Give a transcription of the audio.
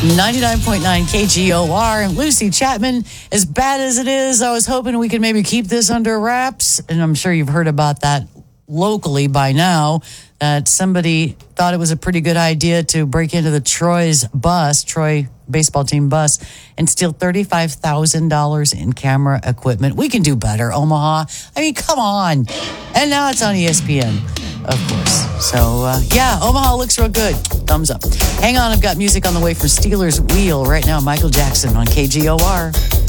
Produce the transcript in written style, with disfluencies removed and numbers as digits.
99.9 KGOR. And Lucy Chapman, as bad as it is, I was hoping we could maybe keep this under wraps. And I'm sure you've heard about that locally by now, that somebody thought it was a pretty good idea to break into the Troy baseball team bus, and steal $35,000 in camera equipment. We can do better, Omaha. I mean, come on. And now it's on ESPN, of course. So, Omaha looks real good. Thumbs up. Hang on, I've got music on the way for Steelers Wheel. Right now, Michael Jackson on KGOR.